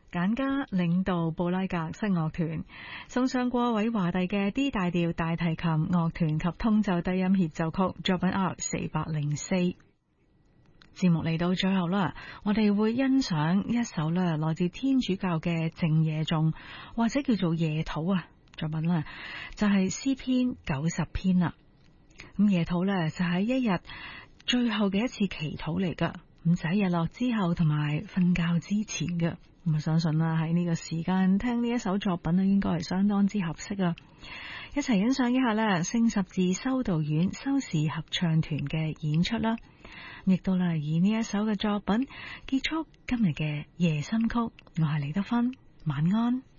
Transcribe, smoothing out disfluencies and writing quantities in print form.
簡家領導布拉格室樂團，送上過韋華第嘅 D 大調大提琴樂團及通奏低音協奏曲作品 R404。節目嚟到最後啦，我哋會欣賞一首咧來自天主教嘅靜夜頌，或者叫做夜禱啊作品啦，就係詩篇90篇啦。咁夜禱咧就係一日最後嘅一次祈禱嚟噶，咁就喺日落之後同埋瞓覺之前嘅。咁我相信啦，喺呢個時間聽呢一首作品咧，應該係相當之合適啊！一齊欣賞一下咧聖十字修道院修士合唱團嘅演出啦，亦都啦以呢一首嘅作品結束今日嘅夜深曲。我係李德芬，晚安。